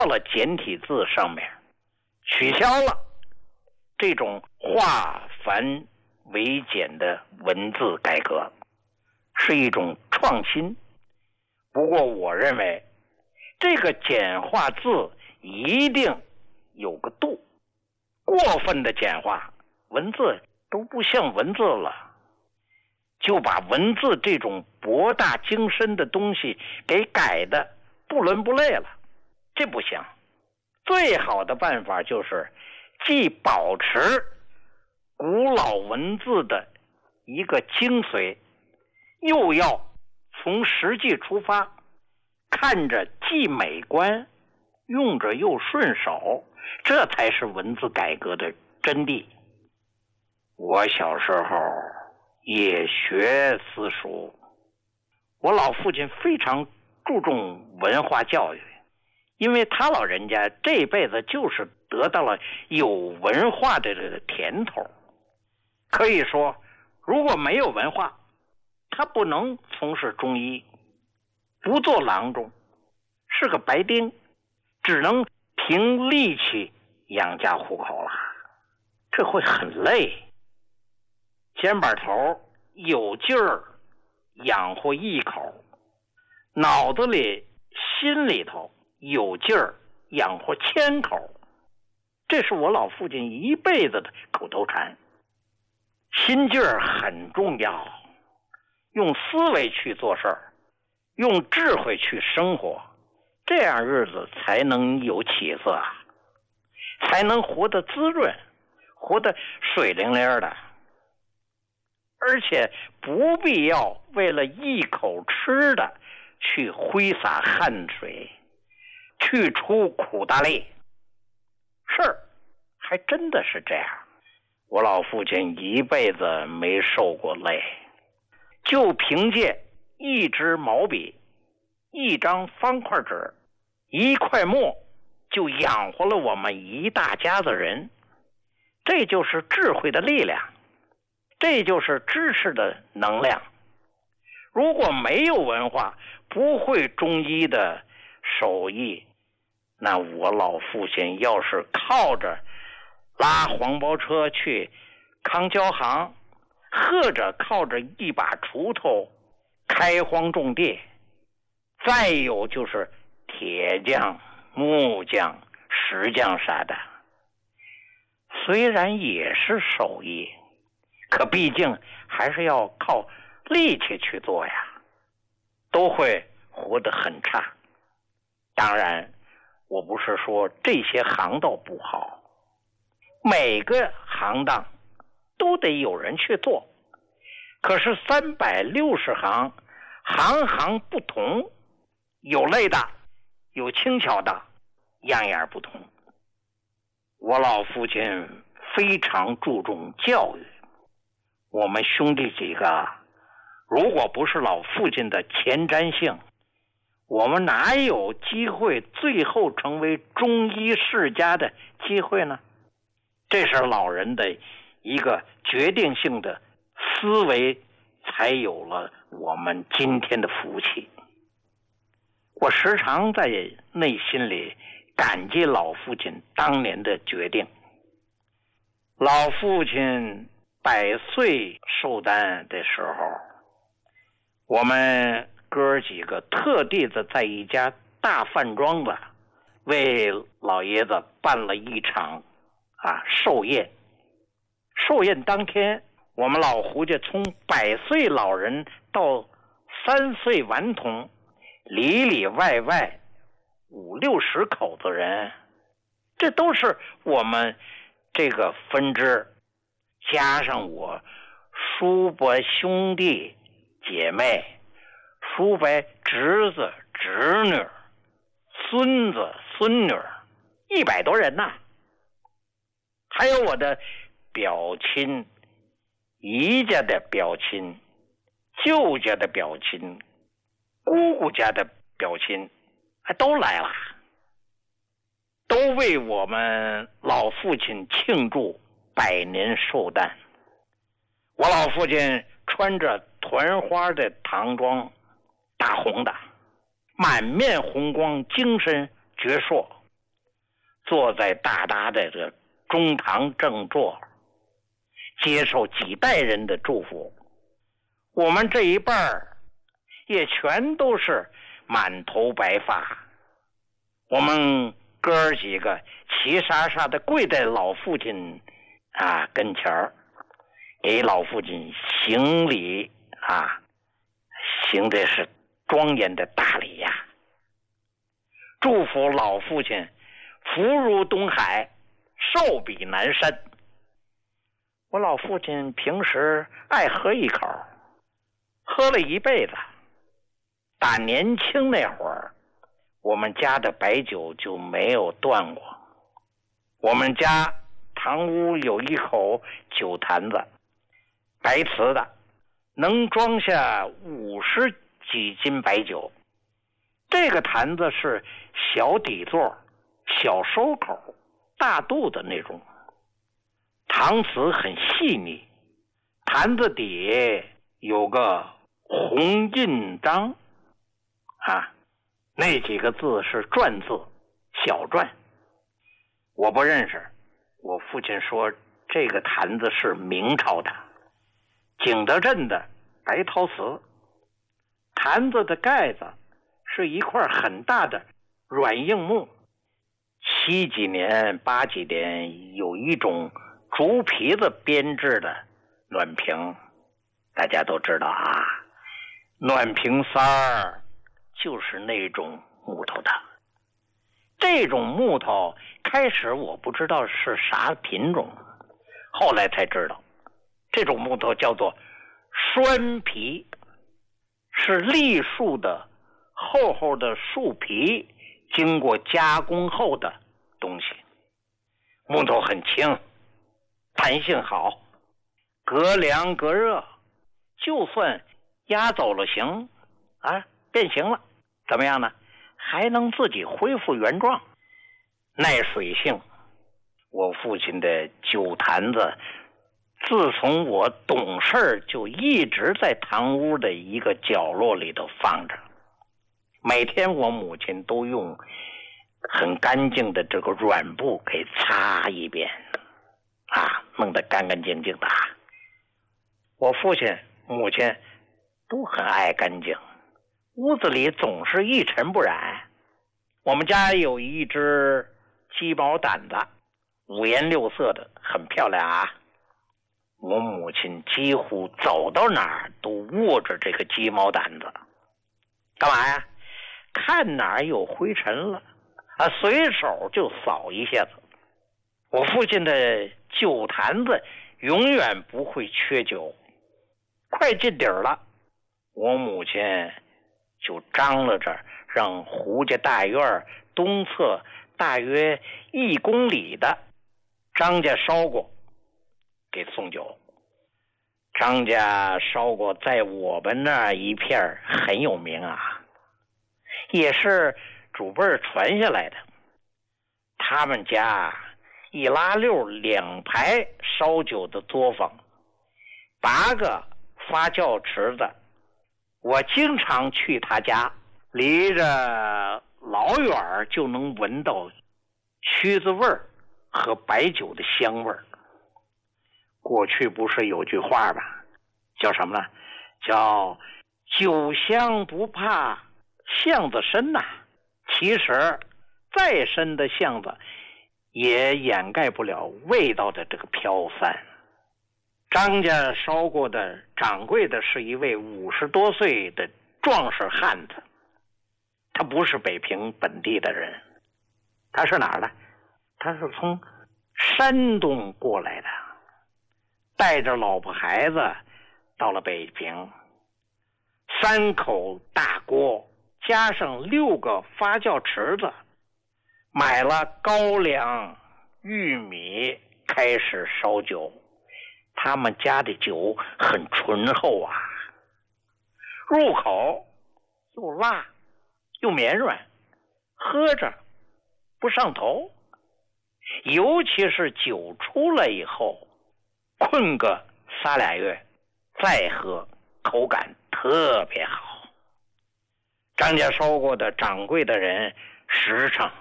到了简体字上面，取消了这种化繁为简的文字改革，是一种创新。不过我认为这个简化字一定有个度，过分的简化文字都不像文字了，就把文字这种博大精深的东西给改的不伦不类了，这不行。最好的办法就是既保持古老文字的一个精髓，又要从实际出发，看着既美观，用着又顺手，这才是文字改革的真谛。我小时候也学私塾，我老父亲非常注重文化教育，因为他老人家这辈子就是得到了有文化的这个甜头。可以说如果没有文化，他不能从事中医，不做郎中，是个白丁，只能凭力气养家糊口了，这会很累。肩膀头有劲儿养活一口，脑子里心里头有劲儿养活1000口，这是我老父亲一辈子的口头禅。心劲儿很重要，用思维去做事儿，用智慧去生活，这样日子才能有起色，才能活得滋润，活得水灵灵的。而且不必要为了一口吃的去挥洒汗水，去出苦大力。事儿还真的是这样，我老父亲一辈子没受过累，就凭借一支毛笔，一张方块纸，一块墨，就养活了我们一大家子人。这就是智慧的力量，这就是知识的能量。如果没有文化，不会中医的手艺，那我老父亲要是靠着拉黄包车去康交行，或者靠着一把锄头开荒种地，再有就是铁匠、木匠、石匠啥的，虽然也是手艺，可毕竟还是要靠力气去做呀，都会活得很差。当然我不是说这些行当不好，每个行当都得有人去做，可是360行，行行不同，有累的，有轻巧的，样样不同。我老父亲非常注重教育，我们兄弟几个如果不是老父亲的前瞻性，我们哪有机会最后成为中医世家的机会呢？这是老人的一个决定性的思维，才有了我们今天的福气。我时常在内心里感激老父亲当年的决定。老父亲100岁寿诞的时候，我们哥几个特地的在一家大饭庄子为老爷子办了一场寿宴。寿宴当天，我们老胡家从100岁老人到3岁顽童，里里外外50-60口子人，这都是我们这个分支，加上我叔伯兄弟姐妹，叔伯侄子侄女，孙子孙女，100多人呐。还有我的表亲，姨家的表亲，舅家的表亲，姑姑家的表亲，都来了，都为我们老父亲庆祝100年寿诞。我老父亲穿着团花的唐装，大红的，满面红光，精神矍铄， 坐在大大的这中堂正座，接受几代人的祝福。我们这一辈儿也全都是满头白发，我们哥儿几个齐沙沙的跪在老父亲跟前儿，给老父亲行礼行的是庄严的大礼呀，祝福老父亲福如东海，寿比南山。我老父亲平时爱喝一口，喝了一辈子。打年轻那会儿，我们家的白酒就没有断过。我们家堂屋有一口酒坛子，白瓷的，能装下50几斤白酒。这个坛子是小底座、小收口、大肚的那种，搪瓷很细腻，坛子底有个红印章那几个字是篆字，小篆，我不认识。我父亲说这个坛子是明朝的，景德镇的白陶瓷，坛子的盖子是一块很大的软硬木。7几年、8几年有一种竹皮子编制的暖瓶，大家都知道暖瓶塞儿就是那种木头的。这种木头开始我不知道是啥品种，后来才知道这种木头叫做栓皮，是栗树的厚厚的树皮经过加工后的东西。木头很轻，弹性好，隔凉隔热，就算压走了形变形了，怎么样呢？还能自己恢复原状，耐水性。我父亲的酒坛子自从我懂事就一直在堂屋的一个角落里头放着，每天我母亲都用很干净的这个软布给擦一遍弄得干干净净的。我父亲母亲都很爱干净，屋子里总是一尘不染。我们家有一只鸡毛掸子，5颜6色的，很漂亮我母亲几乎走到哪儿都握着这个鸡毛掸子，干嘛呀？看哪儿有灰尘了随手就扫一下子。我父亲的酒坛子永远不会缺酒，快进底儿了，我母亲就张罗着让胡家大院东侧大约1公里的张家烧锅给送酒。张家烧锅在我们那一片很有名也是祖辈传下来的。他们家一拉溜2排烧酒的作坊，8个发酵池子，我经常去他家，离着老远就能闻到曲子味儿和白酒的香味儿。过去不是有句话吧，叫什么呢？叫酒香不怕巷子深其实再深的巷子也掩盖不了味道的这个飘散。张家烧过的掌柜的是一位50多岁的壮实汉子，他不是北平本地的人，他是哪儿的？他是从山东过来的，带着老婆孩子到了北平，3口大锅加上6个发酵池子，买了高粱、玉米，开始烧酒。他们家的酒很醇厚入口又辣又绵软，喝着不上头。尤其是酒出来以后，困个3俩月再喝，口感特别好。张家烧过的掌柜的人实诚